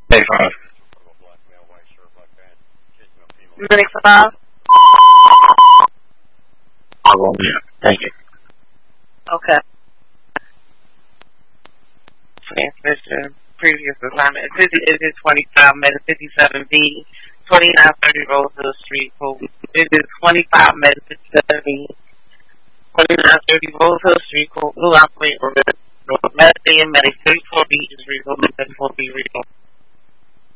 Hey, five. Minix 5? Yeah, thank you. Okay. Transmission, previous assignment. Is it 25 minutes, 57B, 2930 Rosehill Street, Hope. Is it 25 minutes, 57B, 2930 Rosehill Street, Hope. New operate North Medicine, Medic 34B is Rico, Medic 34B Rico.